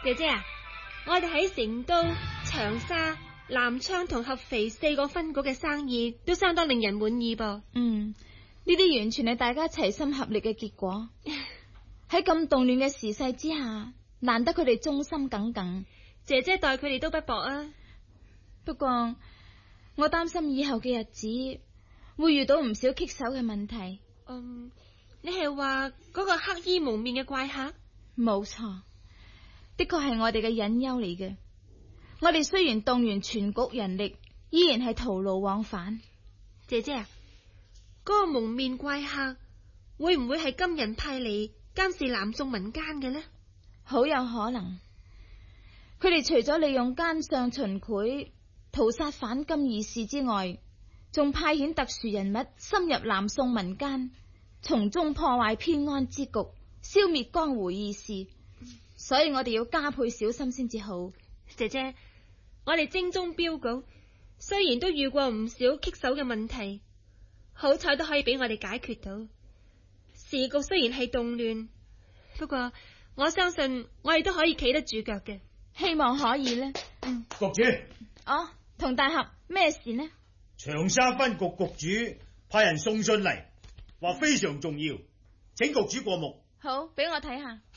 姐姐啊，我哋喺成都、長沙、南昌同合肥4個分局嘅生意都相當令人滿意噃。 呢啲完全係大家齊心合力嘅結果。喺咁動亂嘅時勢之下，難得佢哋忠心耿耿。 姐姐待佢哋都不薄啊。 不過我擔心以後嘅日子會遇到唔少棘手嘅問題。 你係話嗰個黑衣蒙面嘅怪客？ 冇錯，的確係我哋嘅隱憂嚟嘅。我哋雖然動員全局人力，依然係徒勞往返。 姐姐啊，嗰個蒙面怪客會唔會係金人派嚟監視南宋民間嘅呢？ 好有可能。佢哋除咗利用奸相秦檜屠殺反金義士之外，仲派遣特殊人物深入南宋民間，從中破壞偏安之局，消滅江湖義士。所以我哋要加倍小心先至好。 姐姐，我哋精忠標局，雖然都遇過唔少棘手嘅問題，好彩都可以俾我哋解決到。時局雖然係動亂，不過我相信我哋都可以企得住腳嘅。 希望可以呢。 局主， 佟大俠，咩事呢？ 長沙分局局主派人送信嚟，話非常重要，請局主過目。 好，俾我睇下。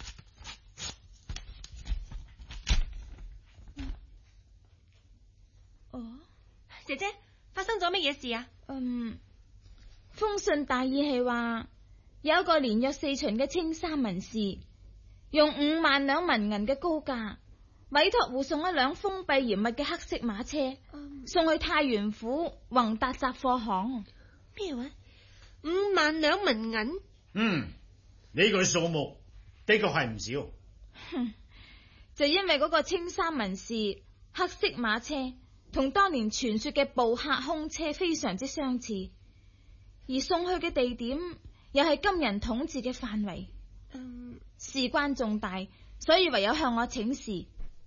姐姐，發生咗乜嘢事啊？ 封信大意係話，有一個年約4旬嘅青衫文士，用5萬兩文銀嘅高價，委託護送一輛封閉嚴密嘅黑色馬車，送去太原府宏達雜貨行。 咩話？5萬兩文銀？ 呢個數目的確係唔少。 就因為嗰個青衫文士黑色馬車同當年傳說嘅捕客空車非常之相似，而送去嘅地點又係金人統治嘅範圍，事關重大，所以唯有向我請示。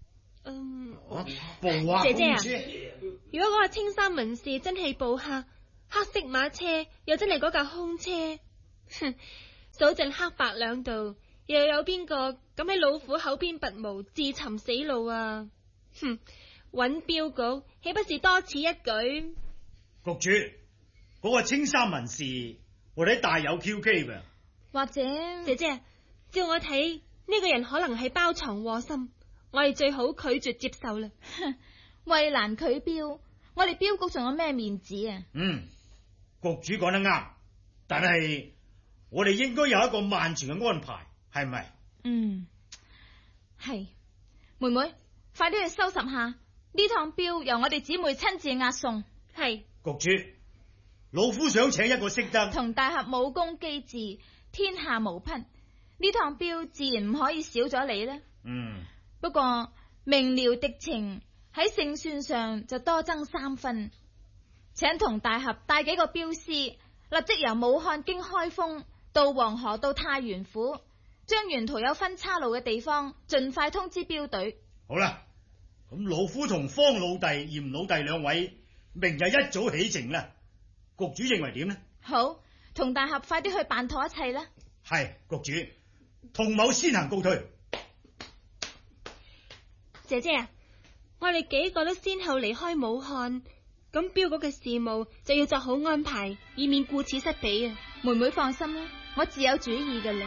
姐姐啊，如果嗰個青衫文士真係捕客，黑色馬車又真係嗰架空車，數盡黑白兩道，又有邊個咁喺老虎口邊拔毛自尋死路啊？揾標局豈不是多此一舉？ 局主，嗰個青衫文士或者大有蹊蹺㗎。 或者姐姐，照我睇呢個人可能係包藏禍心，我哋最好拒絕接受啦。 為難拒標，我哋標局仲有咩面子啊？ 局主講得啱，但係我哋應該有一個萬全嘅安排，係咪？ 係。妹妹，快啲去收拾下呢趟標，由我哋姊妹親自押送。係。 局主，老夫想請一個識得同大俠武功機智，天下無匹，呢趟標自然唔可以少咗你啦。不過明瞭敵情，喺勝算上就多增3分，請同大俠帶幾個標師，立即由武漢經開封到黃河到太原府，將沿途有分岔路嘅地方盡快通知標隊。 好啦，咁老夫同方老弟、嚴老弟2位明日一早起程啦。局主認為點呢？ 好，同大俠快啲去辦妥一切啦。 係，局主，同某先行告退。 姐姐啊，我哋幾個都先後離開武漢，咁標局嘅事務就要做好安排，以免顧此失彼啊。 妹妹放心啦，我自有主意噶啦。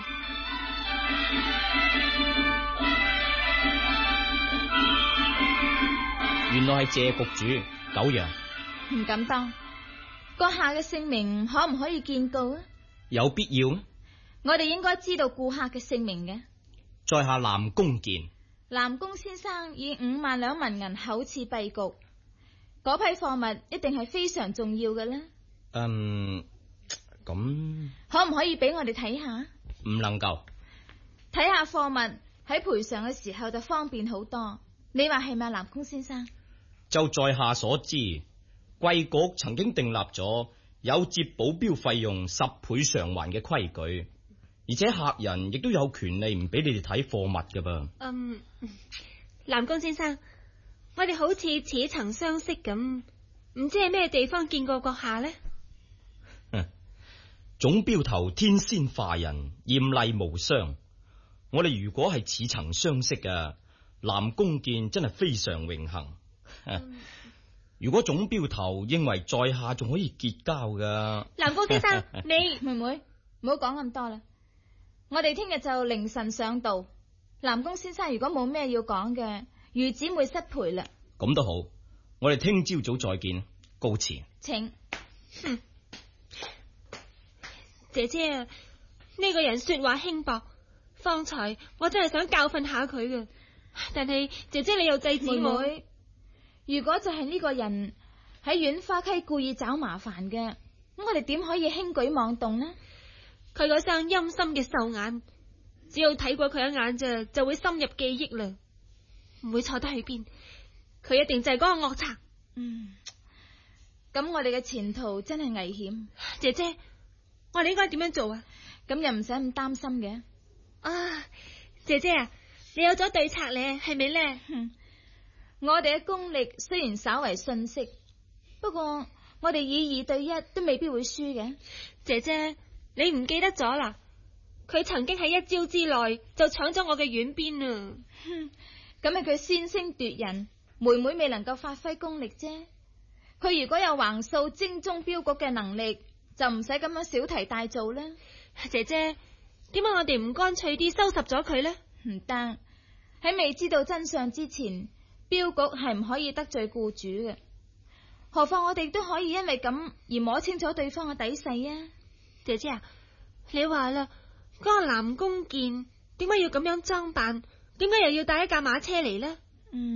原來係謝局主九陽。 唔敢當，閣下嘅姓名可唔可以見告啊？ 有必要咩？ 我哋應該知道顧客嘅姓名嘅。 在下南宮健。 南宮先生以5萬兩文銀厚賜幣局，嗰批貨物一定係非常重要嘅啦。 咁可唔可以俾我哋睇下？ 唔能夠。 睇下貨物喺賠償嘅時候就方便好多。你話係咪南宮先生？ 就在下所知，貴局曾經訂立咗有接保鏢費用10倍償還嘅規矩，而且客人亦都有權利唔俾你哋睇貨物噶噃。 南宮先生，我哋好似似曾相識咁，唔知係咩地方見過閣下呢？ 總鏢頭天仙化人，艷麗無雙。我哋如果係似曾相識嘅， 南宮健真係非常榮幸。如果總標頭認為在下仲可以結交噶， 南宮先生，你妹妹唔好講咁多啦。我哋聽日就凌晨上道。南宮先生如果冇咩要講嘅，愚姊妹失陪啦。 咁都好，我哋聽朝早再見，告辭。 請。 姐姐啊，呢個人說話輕薄，方才我真係想教訓下佢嘅，但係姐姐你又制止我。 妹妹，如果就係呢個人喺苑花溪故意找麻煩嘅，咁我哋點可以輕舉妄動呢？ 佢嗰雙陰森嘅獸眼，只要睇過佢一眼咋，就會深入記憶啦，唔會錯得去邊。佢一定就係嗰個惡賊。 咁我哋嘅前途真係危險。 姐姐，我哋應該點樣做啊？ 咁又唔使咁擔心嘅。 啊，姐姐啊，你有咗對策咧，係咪咧？ 我哋嘅功力雖然稍為遜色，不過我哋以2對1都未必會輸嘅。 姐姐，你唔記得咗啦？佢曾經喺一朝之內就搶咗我嘅院邊啊！ 咁係佢先聲奪人，妹妹未能夠發揮功力啫。佢如果有橫掃精忠鏢局嘅能力，就唔使咁樣小題大做啦。 姐姐，點解我哋唔乾脆啲收拾咗佢呢？ 唔得，喺未知道真相之前，鏢局係唔可以得罪僱主嘅。何況我哋都可以因為咁而摸清楚對方嘅底細啊！ 姐姐啊，你話啦，嗰個南宮健點解要咁樣裝扮？點解又要帶一架馬車嚟呢？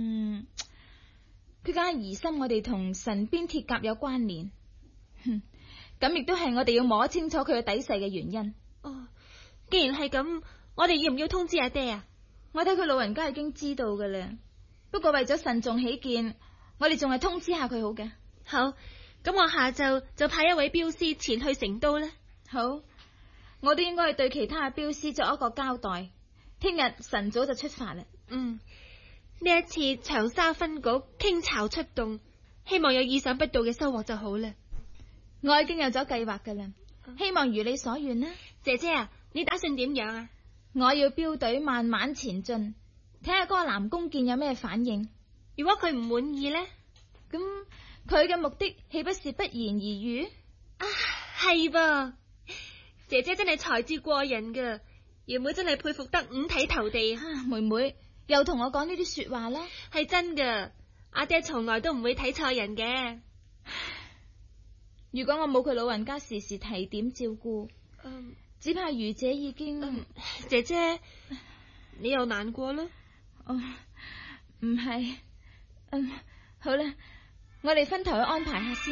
佢梗係疑心我哋同神鞭鐵甲有關聯。咁亦都係我哋要摸清楚佢嘅底細嘅原因。 哦，既然係咁，我哋要唔要通知阿爹啊？ 我睇佢老人家已經知道噶啦，不過為咗慎重起見，我哋仲係通知下佢好嘅。 好，咁我下晝就派一位鏢師前去成都呢。 好，我都應該去對其他嘅鏢師作一個交代。聽日晨早就出發啦。 呢一次長沙分局傾巢出動，希望有意想不到嘅收穫就好啦。 我已經有咗計劃噶啦，希望如你所願啦。 姐姐啊，你打算點樣啊？ 我要鏢隊慢慢前進，睇下嗰個南宮健有咩反應。 如果佢唔滿意呢？ 咁佢嘅目的豈不是不言而喻？ 啊，係噃，姐姐真係才智過人噶，二妹真係佩服得五體投地。 妹妹又同我講呢啲說話啦， 係真噶，阿爹從來都唔會睇錯人嘅。 如果我冇佢老人家時時提點照顧，只怕愚姐已經。 姐姐，你又難過啦？ 唔係，好啦，我哋分頭去安排下先。